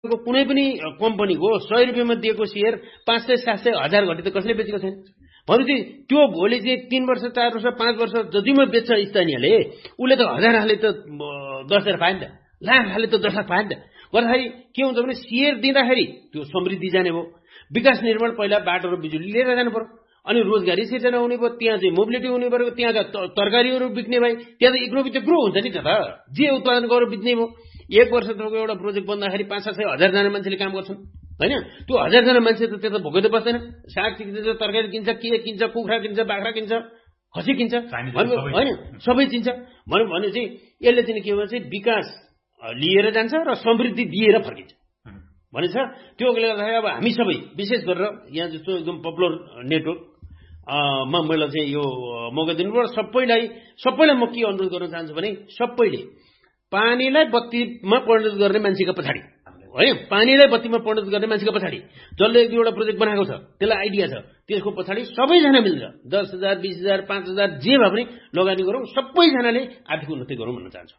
कुनै पनि कम्पनीको 100 रुपैयाँमा दिएको शेयर 500, 700, 1000 घटे त कसले बेचेको छैन। भनेपछि त्यो भोलि चाहिँ 3 वर्ष, 4 वर्ष, 5 वर्ष जतिमा बेच्छ स्थानीयले, उसले त 1000 हाले त 10,000 पाए नि त, लाख हाले त 10 लाख पाए नि त। गर्दाखेरि के हुन्छ भने शेयर दिँदाखेरि त्यो समृद्धि जाने भयो, विकास निर्माण पहिला बाटो र बिजुली लिएर जानु पर्यो, अनि रोजगारी सिर्जना हुने भयो, त्यहाँ चाहिँ मोबिलिटी हुने भयो, त्यहाँका तरकारीहरू बिक्ने भए, त्यहाँ त इकोनोमी त ग्रो हुन्छ नि त, जे उत्पादन गरेर बिक्ने भयो। 1 वर्ष तपाईँको एउटा प्रोजेक्ट बन्दाखेरि 500-600 हजार जना मान्छेले काम गर्छन् हैन। त्यो 1000 जना मान्छे त त्यता भोकै त बस्दैन, साग किन्छ, तरकारी किन्छ, के किन्छ, कुखुरा किन्छ, बाख्रा किन्छ, खसी किन्छ हैन, सबै किन्छ। भने चाहिँ यसले चाहिँ के भन्छ, विकास लिएर जान्छ र समृद्धि दिएर फर्किन्छ भनेछ। त्योले गर्दाखेरि अब हामी सबै विशेष गरेर यहाँ जस्तो एकदम पपुलर नेटवर्क मा मैले चाहिँ यो मौका दिनुपर्छ। सबैलाई म के अनुरोध गर्न चाहन्छु भने सबैले पानीलाई बत्तीमा परिणत गर्ने मान्छेको पछाडि हैन, पानीलाई बत्तीमा परिणत गर्ने मान्छेको पछाडि जसले एउटा प्रोजेक्ट बनाएको छ, त्यसलाई आइडिया छ, त्यसको पछाडि सबैजना मिलेर 10,000, 20,000, 5,000 जे भए पनि लगानी गरौँ, सबैजनाले आर्थिक उन्नति गरौँ भन्न चाहन्छु।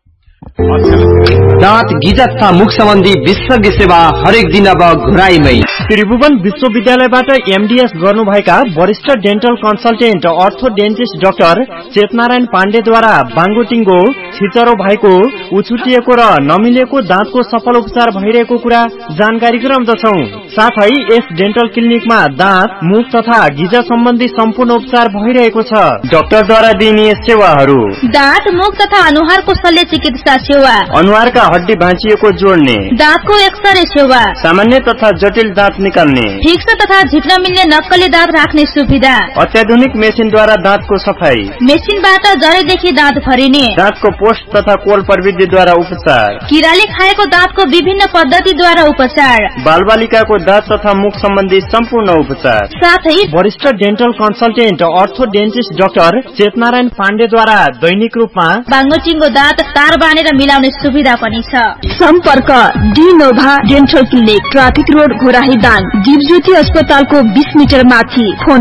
दाँत गिजा तथा मुख सम्बन्धी विशेषज्ञ सेवा हरेक दिन अब घुराइमै। त्रिभुवन विश्वविद्यालयबाट एमडीएस गर्नुभएका वरिष्ठ डेन्टल कन्सल्टेन्ट अर्थो डेन्टिस्ट डाक्टर चेतनारायण पाण्डेद्वारा बाङ्गोटिङ्गो, छिचरो भएको, उछुटिएको र नमिलेको दाँतको सफल उपचार भइरहेको कुरा जानकारी गराउँदछौ। साथै यस डेन्टल क्लिनिकमा दाँत, मुख तथा गिजा सम्बन्धी सम्पूर्ण उपचार भइरहेको छ। डाक्टरद्वारा दिइने सेवाहरू: दाँत, मुख तथा अनुहारको शल्य चिकित्सा सेवा, अनुहारका हड्डी भाँचिएको जोड्ने, दाँतको एक्सरे सेवा, सामान्य तथा जटिल दाँत निकाल्ने, फिक्स तथा झिक्न मिल्ने नक्कली दाँत राख्ने सुविधा, अत्याधुनिक मेसिनद्वारा दाँतको सफाई, मेसिनबाट जरेदेखि दाँत भरिने, दाँतको पोस्ट तथा कोल प्रविधिद्वारा उपचार, किराले खाएको दाँतको विभिन्न पद्धतिद्वारा उपचार, बालबालिकाको दाँत तथा मुख सम्बन्धी सम्पूर्ण उपचार। साथै वरिष्ठ डेन्टल कन्सल्टेन्ट अर्थो डेन्टिस्ट डाक्टर चेतनारायण पाण्डेद्वारा दैनिक रूपमा बाङ्गोटिङ्गो दाँत तार बानेर मिलाउने सुविधा पनि छ। सम्पर्क डिनोभा dental clinic, traffic road, Ghorahi Dang, Dipjyoti अस्पतालको 20 मिटर माथि। फोन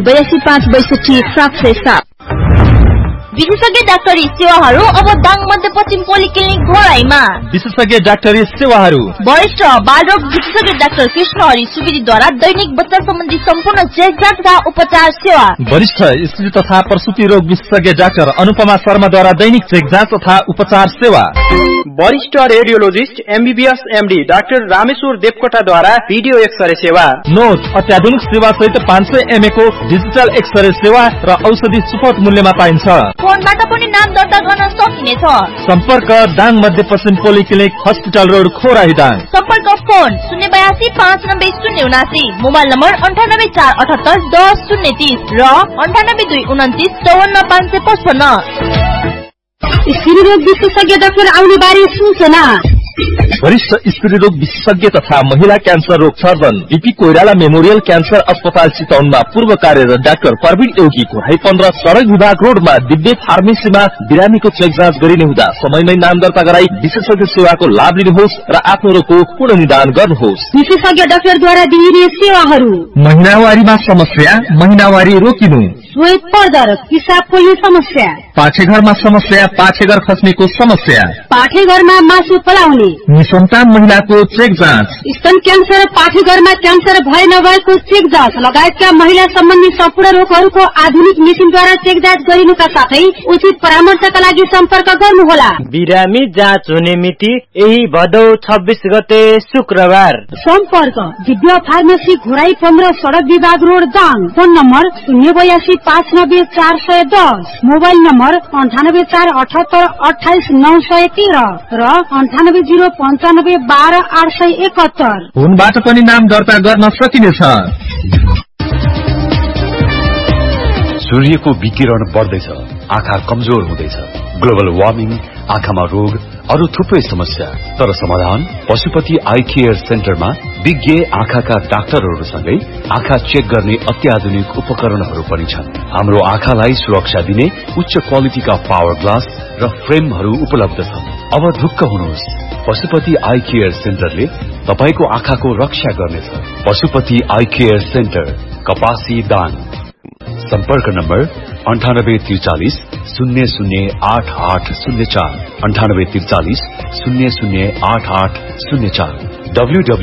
082-562-707। विशेषज्ञ डाक्टरी सेवाहरू अब दाङ मध्यपश्चिम पोलिक्लिनिक घोराईमा। विशेषज्ञ डाक्टरी सेवाहरू: वरिष्ठ बालरोग विशेषज्ञ डाक्टर कृष्ण हरि सुवेदीद्वारा दैनिक बच्चा सम्बन्धी सम्पूर्ण चेकजाँच तथा उपचार सेवा। वरिष्ठ स्त्री तथा प्रसुति रोग विशेषज्ञ डाक्टर अनुपमा शर्माद्वारा दैनिक चेकजाँच तथा उपचार सेवा। वरिष्ठ radiologist MBBS MD doctor Rameshwar देवकोटाद्वारा video x-ray सेवा। नोट अत्याधुनिक सेवा सहित 500 mA को डिजिटल एक्सरे सेवा र औषधि सुपथ मूल्यमा पाइन्छ। फोनबाट पनि नाम दर्ता गर्न सकिनेछ। सम्पर्क दाङ मध्यपश्चिम polyclinic, hospital road, Ghorahi Dang. सम्पर्क फोन 082-590-079, मोबाइल नम्बर 9848781030 र 9829295555। स्त्रीरोग विशेषज्ञ डाक्टर आउने बारे सूचना: वरिष्ठ स्त्री रोग विशेषज्ञ तथा महिला क्यान्सर रोग surgeon BP Koirala memorial cancer अस्पताल चितवनमा पूर्व कार्यरत डाक्टर प्रवीण योगी घोराई 15 सडक विभाग रोडमा दिव्य फार्मेसीमा बिरामीको चेक जाँच गरिने हुँदा समयमै नाम दर्ता गराई विशेषज्ञ सेवाको लाभ लिनुहोस् र आफ्नो रोगको पूर्ण निदान गर्नुहोस्। विशेषज्ञ डाक्टरद्वारा दिइने सेवाहरू: महिनावारीमा समस्या, महिनावारी रोकिनु, श्वेत पर्दा र पिसाब पोल्ने समस्या, पाठेघरमा समस्या, पाठेघर खस्नेको समस्या, पाठेघरमा मासु पलाउने, निसन्तान महिलाको चेक जाँच, स्तन क्यान्सर, पाठेघरमा क्यान्सर भए नभएको चेक जाँच लगायतका महिला सम्बन्धी सम्पूर्ण रोगहरूको आधुनिक मेसिनद्वारा चेक जाँच गरिनुका साथै उचित परामर्शका लागि सम्पर्क गर्नुहोला। बिरामी जाँच हुने मिति यही भदौ 26 गते शुक्रबार। सम्पर्क दिव्य फार्मेसी घोराई 15 सडक विभाग road Dang. Phone number 082-590-410, mobile number 9848782913 र 9805922871। फोनबाट पनि नाम दर्ता गर्न सकिनेछ। सूर्यको विकिरण बढ्दैछ, आँखा कमजोर हुँदैछ, ग्लोबल वार्मिङ, आँखामा रोग, अरू थुप्रै समस्या। तर समाधान पशुपति आई केयर सेन्टरमा विज्ञ आँखाका डाक्टरहरूसँगै आँखा चेक गर्ने अत्याधुनिक उपकरणहरू पनि छन्। हाम्रो आँखालाई सुरक्षा दिने उच्च क्वालिटीका पावर ग्लास र फ्रेमहरू उपलब्ध छन्। अब ढुक्क हुनुहोस्, पशुपति आई केयर सेन्टरले तपाईको आँखाको रक्षा गर्नेछ। पशुपति आई केयर सेन्टर, कपासी दाङ। सम्पर्क नम्बर 9843 008804 9843 008804